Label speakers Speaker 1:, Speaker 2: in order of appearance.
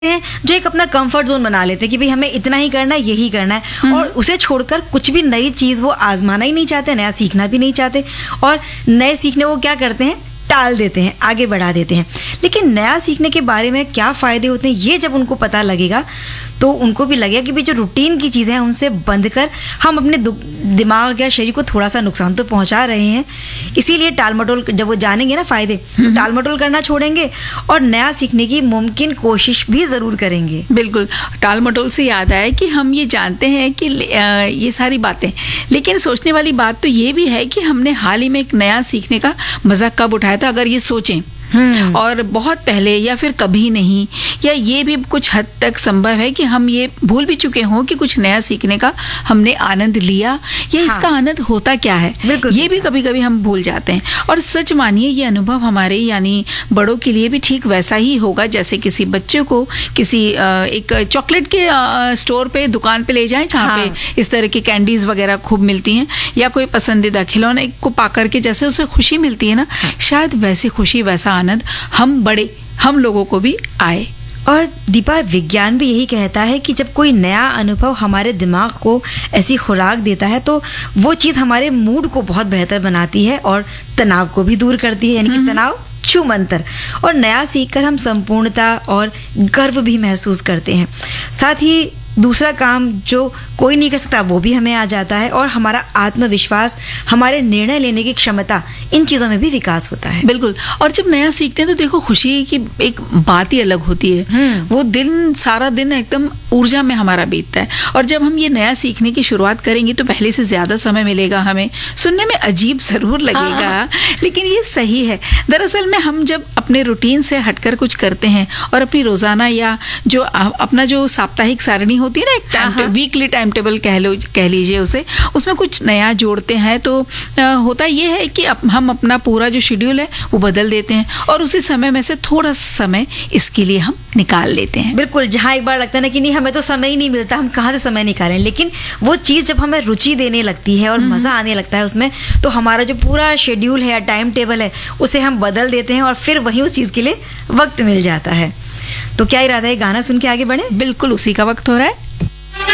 Speaker 1: हैं जो एक अपना कंफर्ट जोन बना लेते हैं कि भाई हमें इतना ही करना है, यही करना है, और उसे छोड़कर कुछ भी नई चीज़ वो आजमाना ही नहीं चाहते, नया सीखना भी नहीं चाहते, और नए सीखने वो क्या करते हैं, टाल देते हैं, आगे बढ़ा देते हैं। लेकिन नया सीखने के बारे में क्या फ़ायदे होते हैं ये जब उनको पता लगेगा तो उनको भी लगेगा कि भाई जो रूटीन की चीज़ें हैं उनसे बंद कर हम अपने दिमाग या शरीर को थोड़ा सा नुकसान तो पहुंचा रहे हैं। इसीलिए टाल मटोल जब वो जानेंगे ना फ़ायदे, तो टाल मटोल करना छोड़ेंगे और नया सीखने की मुमकिन कोशिश भी ज़रूर करेंगे।
Speaker 2: बिल्कुल, टाल मटोल से याद आया कि हम ये जानते हैं कि ये सारी बातें, लेकिन सोचने वाली बात तो ये भी है कि हमने हाल ही में एक नया सीखने का मज़ा कब उठाया था, अगर ये सोचें और बहुत पहले या फिर कभी नहीं, या ये भी कुछ हद तक संभव है कि हम ये भूल भी चुके हों कि कुछ नया सीखने का हमने आनंद लिया या इसका आनंद होता क्या है, ये भी कभी कभी हम भूल जाते हैं। और सच मानिए ये अनुभव हमारे यानी बड़ों के लिए भी ठीक वैसा ही होगा जैसे किसी बच्चे को किसी एक चॉकलेट के स्टोर पे, दुकान पे ले जाएं जहाँ पे इस तरह की कैंडीज वगैरह खूब मिलती हैं, या कोई पसंदीदा खिलौने को पाकर के जैसे उसे खुशी मिलती है ना, शायद वैसी खुशी वैसा आनंद हम लोगों को भी आए।
Speaker 1: और दीपा, विज्ञान भी यही कहता है कि जब कोई नया अनुभव हमारे दिमाग को ऐसी खुराक देता है तो वो चीज़ हमारे मूड को बहुत बेहतर बनाती है और तनाव को भी दूर करती है, यानी कि तनाव छूमंतर, और नया सीखकर हम संपूर्णता और गर्व भी महसूस करते हैं। साथ ही दूसरा काम जो कोई नहीं कर सकता वो भी हमें आ जाता है, और हमारा आत्मविश्वास, हमारे निर्णय लेने की क्षमता, इन चीज़ों में भी विकास होता है।
Speaker 2: बिल्कुल, और जब नया सीखते हैं तो देखो खुशी की एक बात ही अलग होती है। वो दिन, सारा दिन एकदम ऊर्जा में हमारा बीतता है, और जब हम ये नया सीखने की शुरुआत करेंगे तो पहले से ज़्यादा समय मिलेगा हमें। सुनने में अजीब ज़रूर लगेगा, लेकिन ये सही है। दरअसल में हम जब अपने रूटीन से हटकर कुछ करते हैं और अपनी रोज़ाना या जो अपना जो साप्ताहिक सारणी होती है ना, एक वीकली टाइम टेबल कह लीजिए उसे, उसमें कुछ नया जोड़ते हैं तो होता ये है कि हम अपना पूरा जो शेड्यूल है वो बदल देते हैं और उसी समय में से थोड़ा समय इसके लिए हम निकाल लेते हैं।
Speaker 1: बिल्कुल, जहाँ एक बार लगता है ना कि नहीं हमें तो समय ही नहीं मिलता, हम कहाँ से समय निकालें, लेकिन वो चीज़ जब हमें रुचि देने लगती है और मज़ा आने लगता है उसमें, तो हमारा जो पूरा शेड्यूल है या टाइम टेबल है उसे हम बदल देते हैं और फिर वहीं उस चीज़ के लिए वक्त मिल जाता है। तो क्या इरादा है, गाना सुन के आगे बढ़े?
Speaker 2: बिल्कुल, उसी का वक्त हो रहा है।